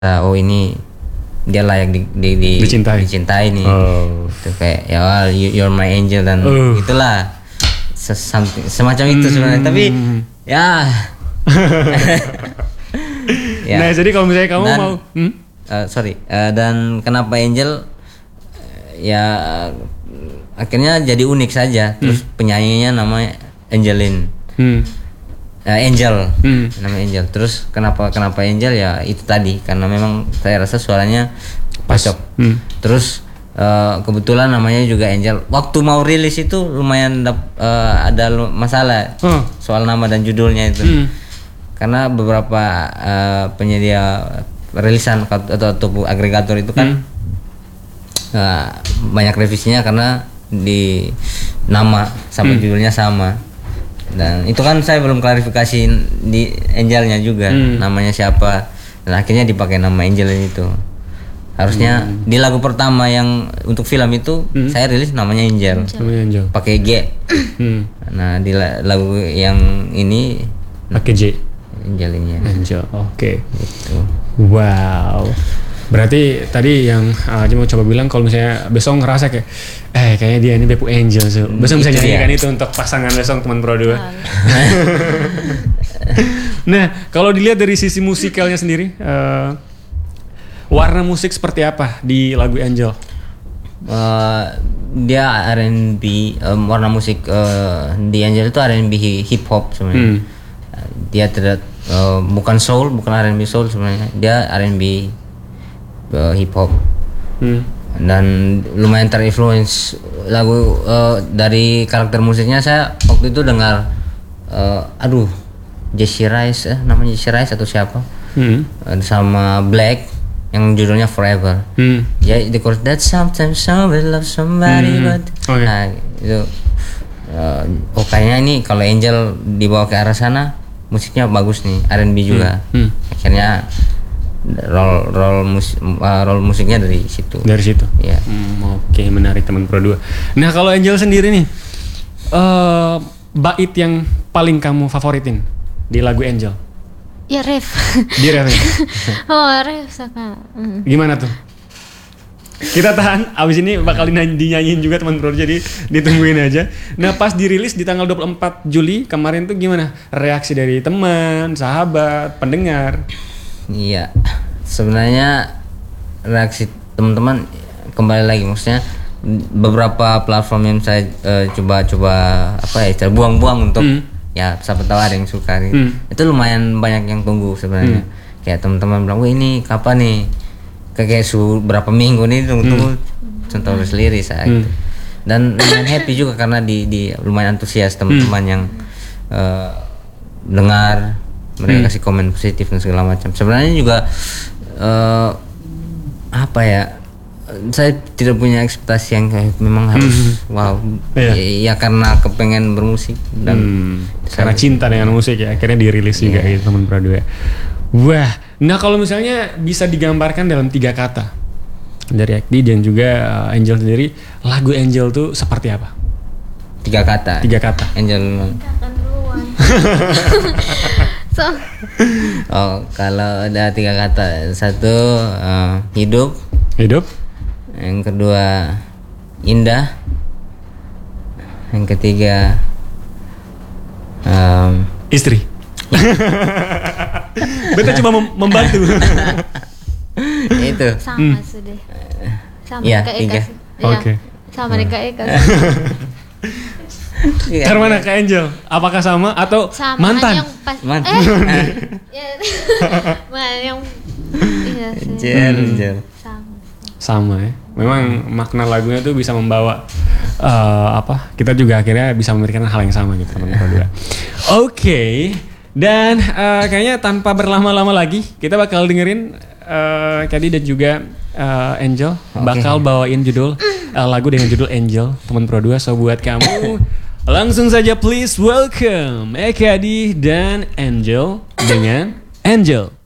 oh ini dia layak dicintai nih. Itu kayak ya you're my angel dan itulah semacam itu sebenarnya. Tapi ya. Ya. Nah jadi kalau misalnya kamu mau dan kenapa Angel ya akhirnya jadi unik saja. Terus penyanyinya namanya Angelin. Angel namanya Angel. Terus kenapa Angel ya itu tadi karena memang saya rasa suaranya cocok. Terus kebetulan namanya juga Angel. Waktu mau rilis itu lumayan ada masalah soal nama dan judulnya itu. Karena beberapa penyedia rilisan atau agregator itu kan banyak revisinya karena di nama sama judulnya sama. Dan itu kan saya belum klarifikasi di Angelnya juga namanya siapa, dan akhirnya dipakai nama Angelin itu. Harusnya di lagu pertama yang untuk film itu saya rilis namanya Angel. Pakai G. Nah di lagu yang ini pakai J. Angelinnya. Angel. Oke. Gitu. Wow. Berarti tadi yang Aji mau coba bilang kalau misalnya besok ngerasa kayak kayaknya dia ini Beppu Angel so. Besok bisa nyanyikan itu untuk pasangan besok teman Pro 2. Nah, kalau dilihat dari sisi musikalnya sendiri, warna musik seperti apa di lagu Angel? Dia R&B, warna musik di Angel itu R&B hip hop sebenarnya. Dia tidak bukan soul, bukan R&B soul sebenarnya. Dia R&B hip hop. Dan lumayan terinfluence lagu dari karakter musiknya. Saya waktu itu dengar Jesse Rice, namanya Jesse Rice atau siapa, sama Black yang judulnya Forever. Ya the chorus that sometimes somebody love somebody but nah itu kayaknya ini kalau Angel dibawa ke arah sana musiknya bagus nih, R&B juga. Akhirnya role musiknya dari situ. Dari situ. Ya. Oke, menarik teman Pro 2. Nah, kalau Angel sendiri nih, bait yang paling kamu favoritin di lagu Angel? Ya ref. Di ref. Ref suka. Gimana tuh? Kita tahan, abis ini bakal dinyanyiin juga teman Pro, jadi ditungguin aja. Nah pas dirilis di tanggal 24 Juli kemarin tuh gimana reaksi dari teman, sahabat, pendengar? Iya, sebenarnya reaksi teman-teman kembali lagi, maksudnya beberapa platform yang saya coba buang-buang untuk ya siapa tahu ada yang suka gitu. Itu lumayan banyak yang tunggu sebenarnya. Kayak teman-teman bilang, "Wah ini kapan nih?" Kayak berapa minggu nih tunggu contoh liris gitu. Dan lumayan happy juga karena di lumayan antusias teman-teman yang dengar, mereka kasih komen positif dan segala macam. Sebenarnya juga saya tidak punya ekspektasi yang kayak memang harus ya karena kepengen bermusik dan karena cinta dengan musik ya akhirnya dirilis juga gitu teman Pro 2. Wah, nah kalau misalnya bisa digambarkan dalam 3 kata dari Akdi dan juga Angel sendiri, lagu Angel tuh seperti apa? 3 kata. Angel. Kalau ada 3 kata, 1 hidup. Yang kedua indah. Yang ketiga istri. Beta cuma membantu. Itu. Sama sudah. Sama Kak Eka. Oke. Sama Kak Eka. Karena mana Kak Angel? Apakah sama atau sama mantan? Yang pas, Angel. Sama ya. Memang makna lagunya tuh bisa membawa kita juga akhirnya bisa memberikan hal yang sama gitu teman-teman. Oke. Dan kayaknya tanpa berlama-lama lagi kita bakal dengerin Kadi dan juga Angel bakal bawain judul lagu dengan judul Angel teman Pro 2. So buat kamu langsung saja please welcome Kadi dan Angel dengan Angel.